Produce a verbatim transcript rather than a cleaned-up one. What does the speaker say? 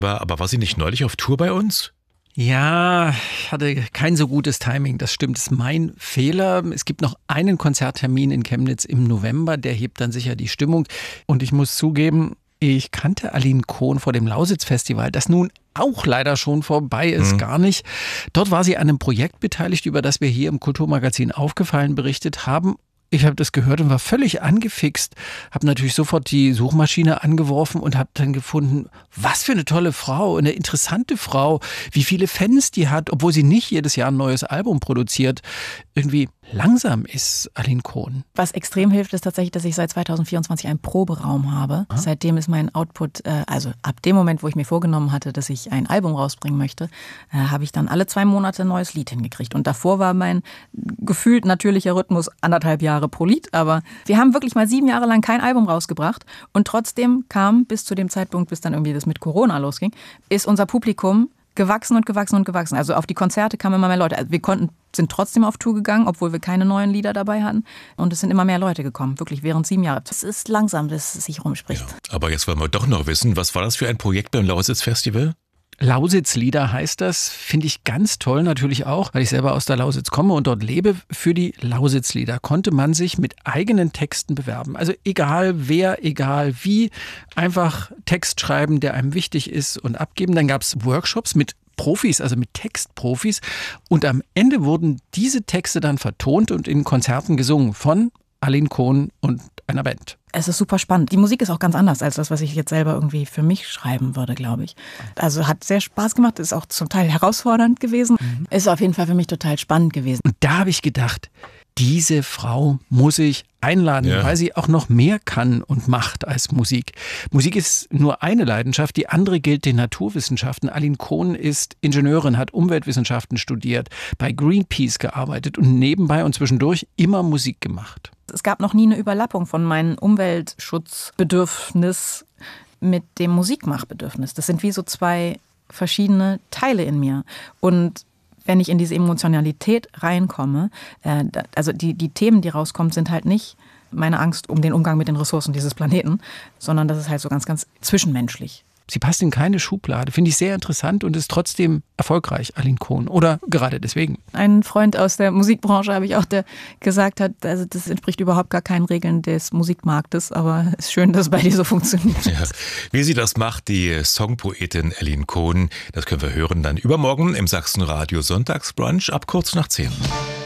War, aber war sie nicht neulich auf Tour bei uns? Ja, ich hatte kein so gutes Timing, das stimmt, das ist mein Fehler. Es gibt noch einen Konzerttermin in Chemnitz im November, der hebt dann sicher die Stimmung. Und ich muss zugeben, ich kannte Aline Cohn vor dem Lausitz-Festival, das nun auch leider schon vorbei ist, mhm. gar nicht. Dort war sie an einem Projekt beteiligt, über das wir hier im Kulturmagazin Aufgefallen berichtet haben. Ich habe das gehört und war völlig angefixt, habe natürlich sofort die Suchmaschine angeworfen und habe dann gefunden, was für eine tolle Frau, eine interessante Frau, wie viele Fans die hat, obwohl sie nicht jedes Jahr ein neues Album produziert. Irgendwie langsam ist Aline Cohn. Was extrem hilft, ist tatsächlich, dass ich seit zweitausendvierundzwanzig einen Proberaum habe. Ah. Seitdem ist mein Output, also ab dem Moment, wo ich mir vorgenommen hatte, dass ich ein Album rausbringen möchte, habe ich dann alle zwei Monate ein neues Lied hingekriegt. Und davor war mein gefühlt natürlicher Rhythmus anderthalb Jahre pro Lied. Aber wir haben wirklich mal sieben Jahre lang kein Album rausgebracht. Und trotzdem kam bis zu dem Zeitpunkt, bis dann irgendwie das mit Corona losging, ist unser Publikum gewachsen und gewachsen und gewachsen. Also auf die Konzerte kamen immer mehr Leute. Also wir konnten, sind trotzdem auf Tour gegangen, obwohl wir keine neuen Lieder dabei hatten. Und es sind immer mehr Leute gekommen, wirklich während sieben Jahre. Es ist langsam, dass es sich rumspricht. Ja, aber jetzt wollen wir doch noch wissen, was war das für ein Projekt beim Lausitz-Festival? Lausitz-Lieder heißt das, finde ich ganz toll natürlich auch, weil ich selber aus der Lausitz komme und dort lebe. Für die Lausitz-Lieder konnte man sich mit eigenen Texten bewerben. Also egal wer, egal wie, einfach Text schreiben, der einem wichtig ist und abgeben. Dann gab es Workshops mit Profis, also mit Textprofis. Und am Ende wurden diese Texte dann vertont und in Konzerten gesungen von Aline Cohn und einer Band. Es ist super spannend. Die Musik ist auch ganz anders als das, was ich jetzt selber irgendwie für mich schreiben würde, glaube ich. Also hat sehr Spaß gemacht, ist auch zum Teil herausfordernd gewesen. Mhm. Ist auf jeden Fall für mich total spannend gewesen. Und da habe ich gedacht, diese Frau muss ich einladen, ja. weil sie auch noch mehr kann und macht als Musik. Musik ist nur eine Leidenschaft, die andere gilt den Naturwissenschaften. Aline Cohn ist Ingenieurin, hat Umweltwissenschaften studiert, bei Greenpeace gearbeitet und nebenbei und zwischendurch immer Musik gemacht. Es gab noch nie eine Überlappung von meinem Umweltschutzbedürfnis mit dem Musikmachbedürfnis. Das sind wie so zwei verschiedene Teile in mir. Und wenn ich in diese Emotionalität reinkomme, äh, also die, die Themen, die rauskommen, sind halt nicht meine Angst um den Umgang mit den Ressourcen dieses Planeten, sondern das ist halt so ganz, ganz zwischenmenschlich. Sie passt in keine Schublade, finde ich sehr interessant und ist trotzdem erfolgreich, Aline Cohn. Oder gerade deswegen. Ein Freund aus der Musikbranche, habe ich auch, der gesagt hat, also das entspricht überhaupt gar keinen Regeln des Musikmarktes, aber es ist schön, dass es bei dir so funktioniert. Ja. Wie sie das macht, die Songpoetin Aline Cohn, das können wir hören dann übermorgen im Sachsenradio Sonntagsbrunch ab kurz nach zehn.